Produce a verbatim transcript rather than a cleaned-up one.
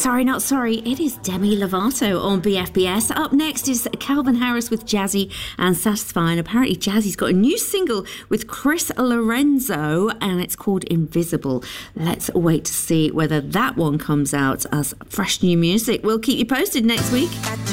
Sorry Not Sorry. It is Demi Lovato on B F B S. Up next is Calvin Harris with Jazzy and Satisfying. Apparently Jazzy's got a new single with Chris Lorenzo and it's called Invisible. Let's wait to see whether that one comes out as fresh new music. We'll keep you posted next week.